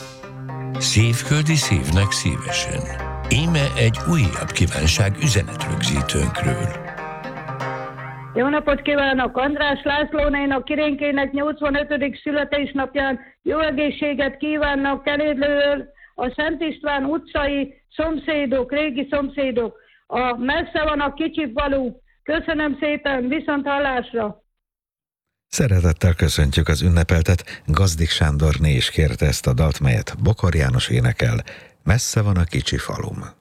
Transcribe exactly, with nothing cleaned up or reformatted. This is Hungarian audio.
Szívköldi szívnek szívesen. Íme egy újabb kívánság üzenetrögzítőnkről. Jó napot kívánok! András Lászlónénak Kirénkének nyolcvanötödik születésnapján jó egészséget kívánnak Kelédlőről a Szent István utcai szomszédok, régi szomszédok. A messze van a kicsi falu. Köszönöm szépen, viszont hallásra! Szeretettel köszöntjük az ünnepeltet. Gazdik Sándorné is kérte ezt a dalt, melyet Bokor János énekel. Messze van a kicsi falum.